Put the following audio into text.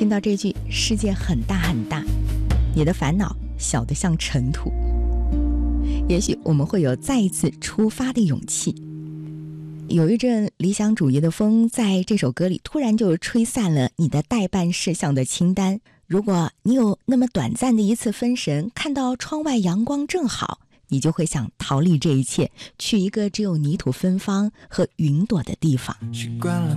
听到这句世界很大很大，你的烦恼小得像尘土，也许我们会有再一次出发的勇气。有一阵理想主义的风在这首歌里突然就吹散了你的待办事项的清单。如果你有那么短暂的一次分神，看到窗外阳光正好，你就会想逃离这一切，去一个只有泥土芬芳和云朵的地方。 习惯了